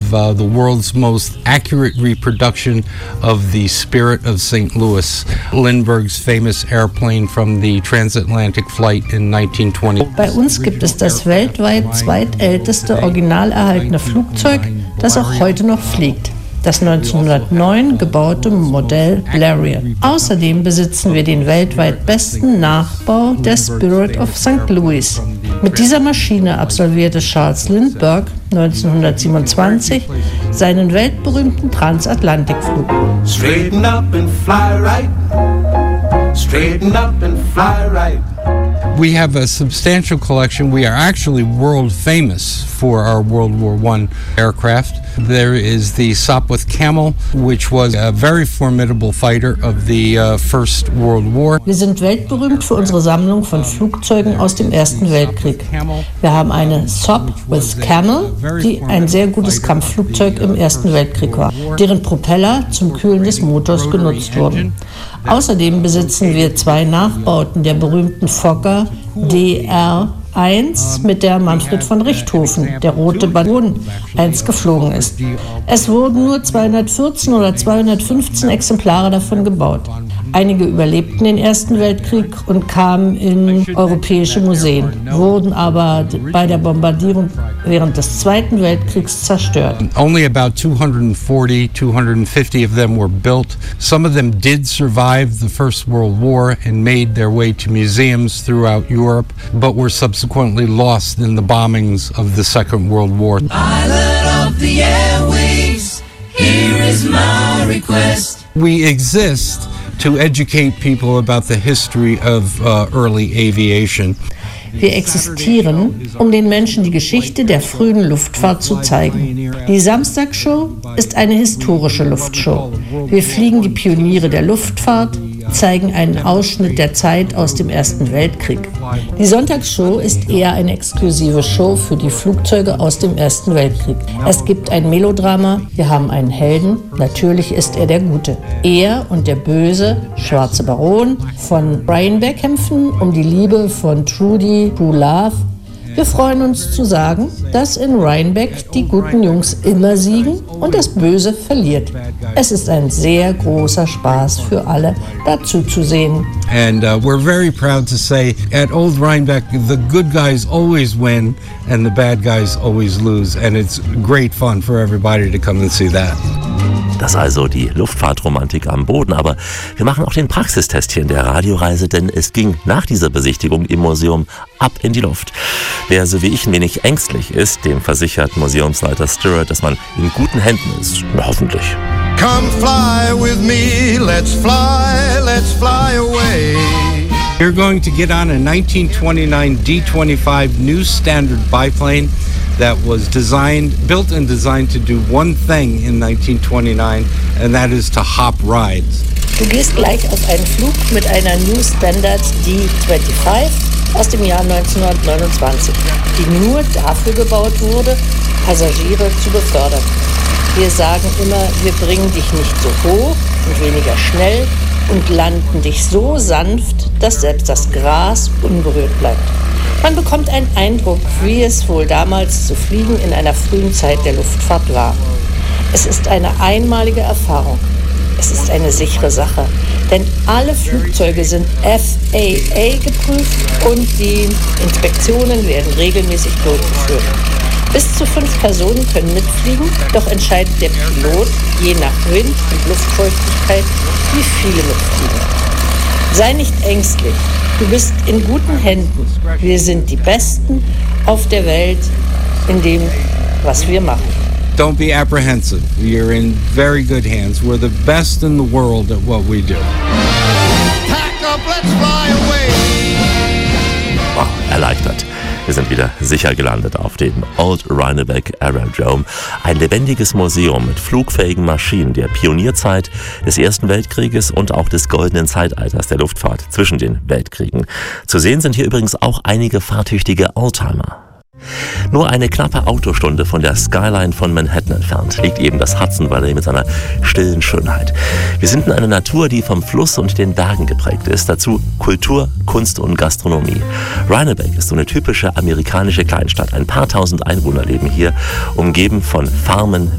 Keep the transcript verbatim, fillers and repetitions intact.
uh, the world's most accurate reproduction of the Spirit of Saint Louis, Lindbergh's famous airplane from the transatlantic flight in nineteen twenty. Bei uns gibt es das weltweit zweitälteste original erhaltene Flugzeug, das auch heute noch fliegt. Das neunzehnhundertneun gebaute Modell Blériot. Außerdem besitzen wir den weltweit besten Nachbau der Spirit of Saint Louis. Mit dieser Maschine absolvierte Charles Lindbergh neunzehnhundertsiebenundzwanzig seinen weltberühmten Transatlantikflug. Straighten up and fly right. Straighten up and fly right. We have a substantial collection. We are actually world famous for our World War One aircraft. There is the Sopwith Camel, which was a very formidable fighter of the uh, First World War. Wir sind weltberühmt für unsere Sammlung von Flugzeugen aus dem Ersten Weltkrieg. Wir haben eine Sopwith Camel, die ein sehr gutes Kampfflugzeug im Ersten Weltkrieg war, deren Propeller zum Kühlen des Motors genutzt wurden. Außerdem besitzen wir zwei Nachbauten der berühmten Fokker D R eins, mit der Manfred von Richthofen, der rote Ballon, einst geflogen ist. Es wurden nur zweihundertvierzehn oder zweihundertfünfzehn Exemplare davon gebaut. Einige überlebten den Ersten Weltkrieg und kamen in europäische Museen, wurden aber bei der Bombardierung während des Zweiten Weltkriegs zerstört. Only about two hundred forty, two hundred fifty of them were built. Some of them did survive the First World War and made their way to museums throughout Europe, but were subsequently lost in the bombings of the Second World War. Pilot of the airwaves, here is my request. We exist to educate people about the history of uh, early aviation. Wir existieren, um den Menschen die Geschichte der frühen Luftfahrt zu zeigen. Die Samstagshow ist eine historische Luftshow. Wir fliegen die Pioniere der Luftfahrt, zeigen einen Ausschnitt der Zeit aus dem Ersten Weltkrieg. Die Sonntagsshow ist eher eine exklusive Show für die Flugzeuge aus dem Ersten Weltkrieg. Es gibt ein Melodrama, wir haben einen Helden, natürlich ist er der Gute. Er und der böse, schwarze Baron von Rhinebeck kämpfen um die Liebe von Trudy, True Love. Wir freuen uns zu sagen, dass in Rhinebeck die guten Jungs immer siegen und das Böse verliert. Es ist ein sehr großer Spaß für alle, dazu zu sehen. And uh, we're very proud to say, at Old Rhinebeck, the good guys always win and the bad guys always lose. And it's great fun for everybody to come and see that. Das also die Luftfahrtromantik am Boden. Aber wir machen auch den Praxistest hier in der Radioreise, denn es ging nach dieser Besichtigung im Museum ab in die Luft. Wer so wie ich ein wenig ängstlich ist, dem versichert Museumsleiter Stewart, dass man in guten Händen ist. Na, hoffentlich. Come fly with me, let's fly, let's fly away. You're going to get on a nineteen twenty-nine D twenty-five new standard biplane that was designed, built and designed to do one thing in nineteen twenty-nine, and that is to hop rides. Du gehst gleich auf einen Flug mit einer New Standard D fünfundzwanzig aus dem Jahr neunzehnhundertneunundzwanzig, die nur dafür gebaut wurde, Passagiere zu befördern. Wir sagen immer, wir bringen dich nicht so hoch und weniger schnell und landen dich so sanft, dass selbst das Gras unberührt bleibt. Man bekommt einen Eindruck, wie es wohl damals zu fliegen in einer frühen Zeit der Luftfahrt war. Es ist eine einmalige Erfahrung. Es ist eine sichere Sache, denn alle Flugzeuge sind F A A geprüft und die Inspektionen werden regelmäßig durchgeführt. Bis zu fünf Personen können mitfliegen, doch entscheidet der Pilot je nach Wind und Luftfeuchtigkeit, wie viele mitfliegen. Sei nicht ängstlich, du bist in guten Händen. Wir sind die Besten auf der Welt in dem, was wir machen. Don't be apprehensive. You're in very good hands. We're the best in the world at what we do. Pack up, let's fly away. Wow, erleichtert. Wir sind wieder sicher gelandet auf dem Old Rhinebeck Aerodrome. Ein lebendiges Museum mit flugfähigen Maschinen der Pionierzeit des Ersten Weltkrieges und auch des goldenen Zeitalters der Luftfahrt zwischen den Weltkriegen. Zu sehen sind hier übrigens auch einige fahrtüchtige Oldtimer. Nur eine knappe Autostunde von der Skyline von Manhattan entfernt liegt eben das Hudson Valley mit seiner stillen Schönheit. Wir sind in einer Natur, die vom Fluss und den Bergen geprägt ist. Dazu Kultur, Kunst und Gastronomie. Rhinebeck ist so eine typische amerikanische Kleinstadt. Ein paar tausend Einwohner leben hier, umgeben von Farmen,